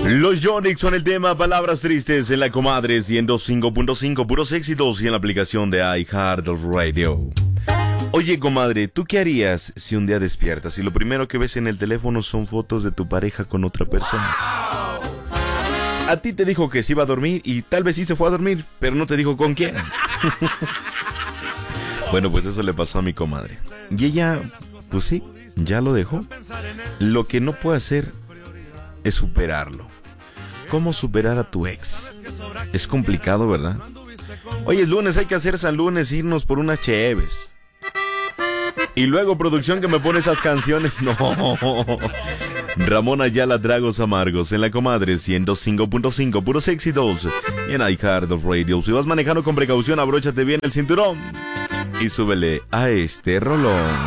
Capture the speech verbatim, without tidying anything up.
Los Yonix son el tema Palabras Tristes en la Comadre ciento cinco punto cinco, puros éxitos, y en la aplicación de iHeartRadio. Oye, comadre, ¿tú qué harías si un día despiertas y lo primero que ves en el teléfono son fotos de tu pareja con otra persona? A ti te dijo que se iba a dormir y tal vez sí se fue a dormir, pero no te dijo con quién. Bueno, pues eso le pasó a mi comadre. Y ella, pues sí, ya lo dejó. Lo que no puede hacer es superarlo. ¿Cómo superar a tu ex? Es complicado, ¿verdad? Hoy es lunes, hay que hacer San Lunes, irnos por unas cheves. Y luego, producción, que me pone esas canciones. No. Ramón Ayala, Tragos Amargos en la Comadre ciento cinco punto cinco, puros éxitos, y en iHeartRadio. Si vas manejando con precaución, abróchate bien el cinturón y súbele a este rolón.